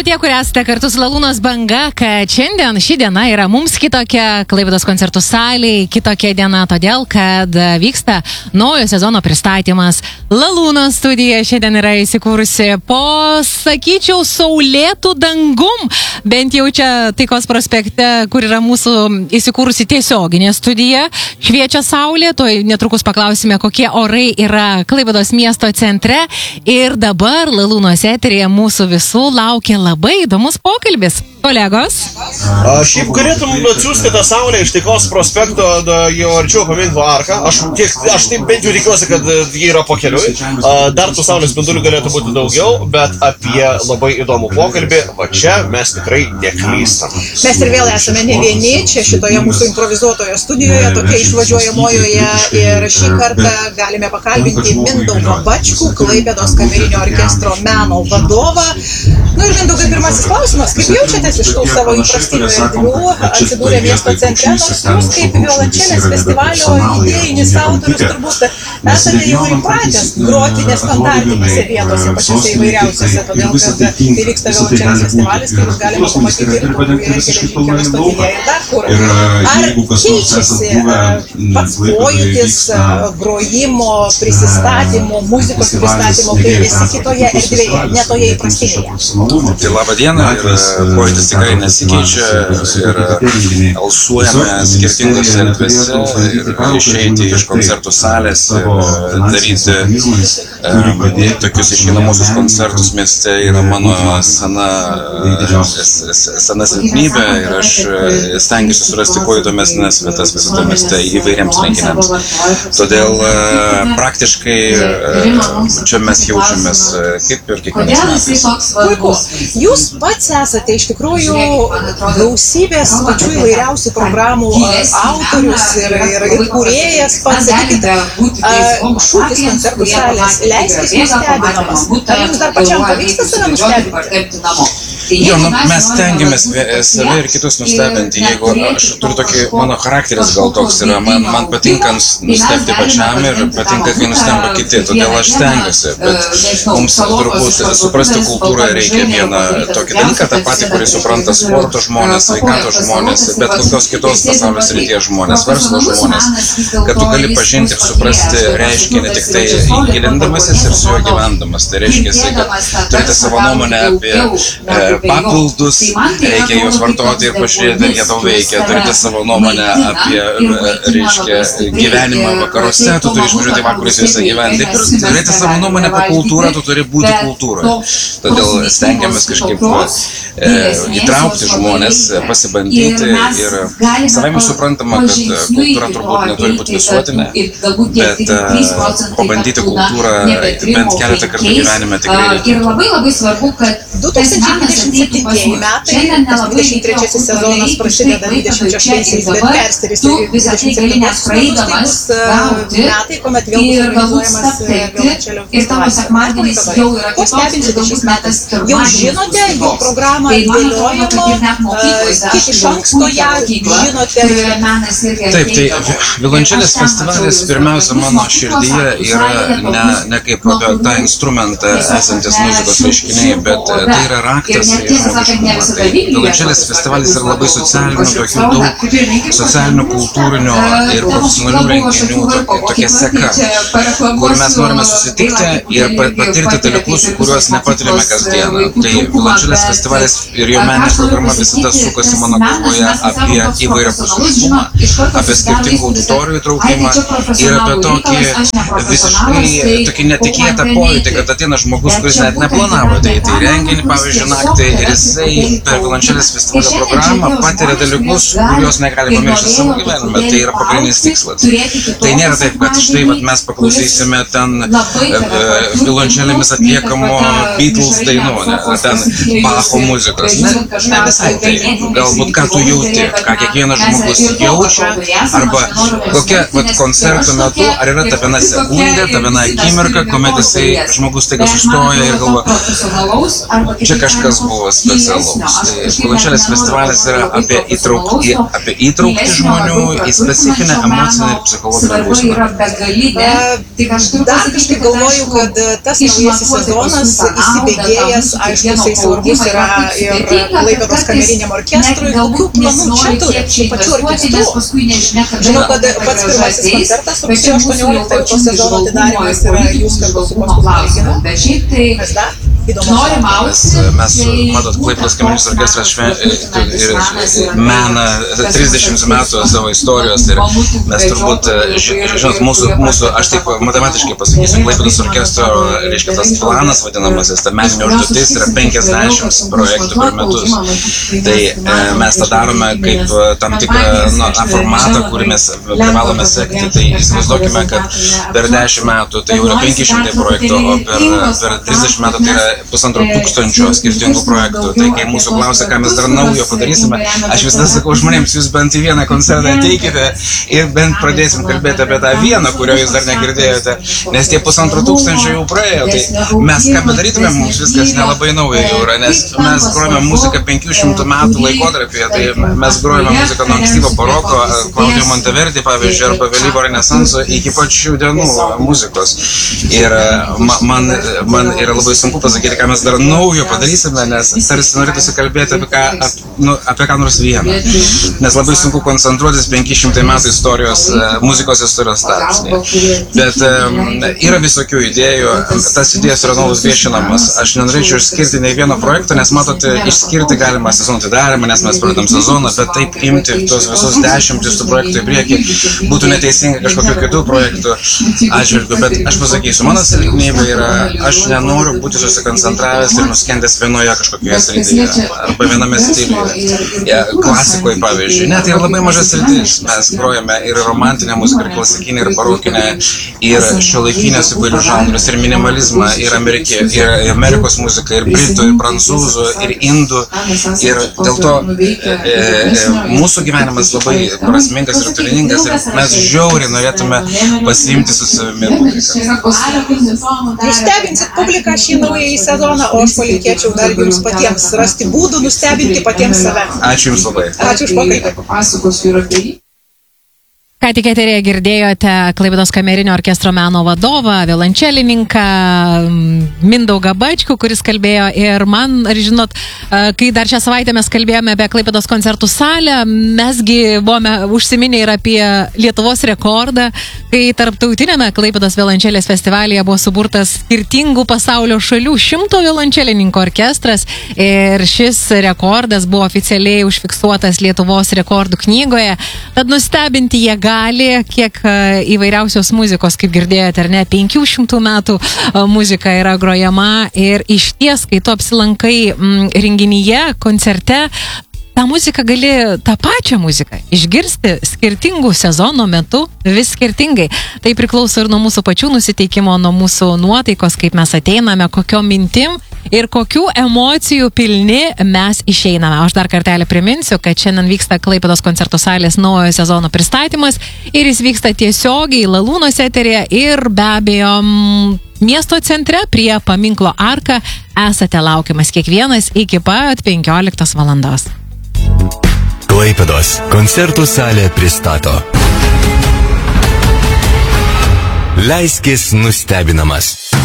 tie, kurie esate kartu su Lalūnos banga, kad šiandien ši diena yra mums kitokia, Klaipėdos koncertų salėje kitokia diena, todėl, kad vyksta naujo sezono pristatymas. Lalūnos studija šiandien yra įsikūrusi po, sakyčiau, saulėtų dangum, bent jau čia Taikos prospekte, kur yra mūsų įsikūrusi tiesioginė studija, šviečia saulė, to netrukus paklausime, kokie orai yra Klaipėdos miesto centre ir dabar Lalūnos eteryje mūsų visų laukia labai įdomus pokalbis. Kolegos? Šiaip galėtum atsiųsti tą saulę iš Taikos prospekto jau arčiau paminklo arką. Aš taip bent jau tikiuosi, kad jie yra po keliui. Dar tų saulės spindulių galėtų būti daugiau, bet apie labai įdomų pokalbį, va čia mes tikrai neklystam. Mes ir vėl esame ne vieni, čia šitoje mūsų improvizuotoje studijoje, tokia išvažiuojamojoje, ir šį kartą galime pakalbinti Mindaugą Bačkų, Klaipėdos kamerinio orkestro meno vadovą. Ir Mindaugai, pirmasis klausimas, kaip jaučiatės iš tų savo įprastinių erdvių, atsidūrė miesto centre, nors jūs kaip violončelės festivalio idėjinis autorius turbūt esate jau įpratęs groti nestandartinėse vietose, pačiose įvairiausiose, todėl kad kai vyksta violončelės festivalis, tai jūs galima pamatyti ir geležinkelio stotyje ir dar kur. Ar keičiasi pats pojūtis grojimo, prisistatymo, muzikos pristatymo, kai esi kitoje erdvėje, ne toje įprastinėje? Tai labą dieną, ir pojūtis tikrai nesikeičia ir alsuojame skirtingose erdvėse ir išeiti iš koncertų salės ir daryti tokius išeinamosius koncertus mieste yra mano sena silpnybė ir aš stengiuosi surasti kuo įdomesnes vietas visada mieste įvairiems renginiams. Todėl praktiškai čia mes jaučiamės kaip ir kiekvienais metais. Puiku. Jūs pats esate iš tikrųjų gausybės pačių įvairiausių programų autorius ir kūrėjas pats. Šūkis koncertų salės, leiskis nustebinamas. Ar jums dar pačiam pavyksta save nustebinti? Jo, mes stengiamės save ir kitus nustebinti, jeigu aš turiu tokį, mano charakteris gal toks yra, man patinka nustebti pačiam ir patinka, kai nustemba kiti, todėl aš stengiuosi, bet mums turbūt suprasti kultūrą reikia vieną tokį dalyką, tą patį, kurį supranta sporto žmonės, sveikatos žmonės, bet kokios kitos pasaulio srities žmonės, verslo žmonės, kad tu gali pažinti ir suprasti reiškinį tik tai gilindamasis ir su juo gyvendamas. Tai reiškia, kad turite savo nuomonę apie papildus, reikia juos vartoti ir pažiūrėti, ar jie tau veikia. Turite savo nuomonę apie, reiškia, gyvenimą vakaruose, tu turi išvažiuoti vakarus visą gyventi. Turite savo nuomonę apie kultūrą, tu turi būti kultūroje. Todėl stengiamės kažkaip įtraukti žmonės, pasibandyti ir savaime suprantama, kad kultūra turbūt neturi būti visuotinė, bet pabandyti kultūrą bent keletą kartų gyvenime tikrai reikia. Ir labai svarbu, kad 2027 metai, tas 23 sezonas prasideda 26-aisiais, bet persiris į 27 metus, tai bus metai, kuomet vėl bus organizuojamas violončelio festivalis. Ko stebinsite šiais metais? Jau žinote, jau programą dėliojama, kiek iš anksto ją žinote? Taip, tai violončelės festivalis pirmiausia mano širdyje yra ne kaip apie tą instrumentą esantis muzikos reiškiniai, bet tai yra raktas į žmogiškumą. Tai violončelės festivalis yra labai socialinių, tokių daug socialinių, kultūrinių ir profesionalių renginių, tokia seka, kur mes norime susitikti ir patirti dalykus, kuriuos nepatirime kasdieną. Tai violončelės festivalis ir jo meninė programa visada sukasi mano galvoje apie įvairiapusiškumą, apie skirtingų auditorijų įtraukimą ir apie tokį visiškai tokį netikėtą pojūtį, kad ateina žmogus, kuris net neplanavo ateiti į renginį, pavyzdžiui, naktį, ir jisai per violončelės festivalio programą patiria dalykus, kuriuos negali pamiršti savo gyvenime. Tai yra pagrindinis tikslas. Tai nėra taip, kad štai mes paklausysime ten violončelėmis atliekamo Beatles dainų, ten Bacho muzikos. Ne visai tai. Galbūt ką tu jauti, ką kiekvienas žmogus jaučia, arba kokia koncerto metu, ar yra ta viena sekundė, ta viena akimirka, kuomet žmogus taiga sustoja ir galvo, čia kažkas buvo specialaus. Tai Violončelės festivalis yra apie įtraukti žmonių į specifinę emocinę ir psichologinę būseną. Dar kažkaip galvoju, kad tas naujasis sezonas įsibėgėjęs, aišku, jisai svarbus yra ir Klaipėdos kameriniam orkestrui. Kokių planų čia turi, pačių orkestrų? Žinau, kad pats pirmasis koncertas rugsėjo 18 to sezono atidarymas yra jūs kartu su Kostas Mariginu. Kas dar? Mes, matot, Klaipėdos kamerinis orkestras mena 30 metų savo istorijos ir mes turbūt, žinot, mūsų, aš taip matematiškai pasakysiu, Klaipėdos orkestro, reiškia, tas planas vadinamasis, ta meninė užduotis yra 50 projektų per metus. Tai mes tą darome kaip tam tikrą formatą, kurį mes privalome sekti. Tai įsivaizduokime, kad per 10 metų tai jau yra 500 projektų, o per 30 metų tai yra 1500 skirtingų projektų. Tai kai mūsų klausia, ką mes dar naujo padarysime, aš visada sakau žmonėms, jūs bent į vieną koncertą ateikite ir bent pradėsim kalbėti apie tą vieną, kurio jūs dar negirdėjote, nes tie 1500 jau praėjo. Tai mes ką bedarytume, mums viskas nelabai naujo jau yra, nes mes grojame muziką 500 metų laikotarpyje, tai mes grojame muziką nuo ankstyvo baroko, Claudio Monteverdi, pavyzdžiui, arba vėlyvo renesanso iki pačių dienų muzikos. Ir man yra labai sunku pasakyti, ką mes dar naujo padarysime, nes tarsi norėtųsi kalbėti apie ką nors vieną. Nes labai sunku koncentruotis 500 metų istorijos, muzikos istorijos tarpsnyje. Bet yra visokių idėjų, tas idėjas yra nuolat viešinamas. Aš nenorėčiau išskirti nei vieno projekto, nes matote, išskirti galima sezono atidarymą, nes mes pradedam sezoną, bet taip imti tos visus 10 tų projektų į priekį būtų neteisinga kažkokių kitų projektų atžvilgių. Bet aš pasakysiu, mano silpnybė yra, aš nenoriu būti susikoncentravęs ir nuskendęs vienoje kažkokioje srityje arba viename stiliuje. Klasikoje, pavyzdžiui. Net yra labai mažas sritis. Mes grojame ir romantinę muziką, ir klasikinę, ir barokinę, ir šiuolaikinės įvairių žanrus, ir minimalizmą, ir Amerikos muziką, ir britų, ir prancūzų, ir indų. Ir dėl to mūsų gyvenimas labai prasmingas ir turiningas ir mes žiauriai norėtume pasiimti su savimi muziką. Jūs stebinsit publiką šį naująjį sezoną, o aš palinkėčiau dar jums patiems rasti būdų nustebinti patiems save. Ačiū jums labai. Ačiū už pokalbį. Ką tik eterėje girdėjote Klaipėdos kamerinio orkestro meno vadovą, violončelininką Mindaugą Bačkų, kuris kalbėjo ir man, ar žinot, kai dar šią savaitę mes kalbėjome apie Klaipėdos koncertų salę, mesgi buvome užsiminę ir apie Lietuvos rekordą, kai tarptautinėme Klaipėdos violončelės festivalyje buvo suburtas skirtingų pasaulio šalių 100 violončelininkų orkestras ir šis rekordas buvo oficialiai užfiksuotas Lietuvos rekordų knygoje, tad nustebinti jie gali, kiek įvairiausios muzikos, kaip girdėjote, ar ne, 500 metų muzika yra grojama ir iš ties, kai tu apsilankai renginyje, koncerte, tą muziką gali, tą pačią muziką išgirsti skirtingų sezono metu vis skirtingai. Tai priklauso ir nuo mūsų pačių nusiteikimo, nuo mūsų nuotaikos, kaip mes ateiname, kokiom mintim ir kokių emocijų pilni mes išeiname. Aš dar kartelį priminsiu, kad šiandien vyksta Klaipėdos koncertų salės naujojo sezono pristatymas ir jis vyksta tiesiogiai Lalūnos eterėje ir be abejo miesto centre prie paminklo Arka esate laukiamas kiekvienas iki pat 15 valandos. Klaipėdos koncertų salė pristato. Leiskis nustebinamas.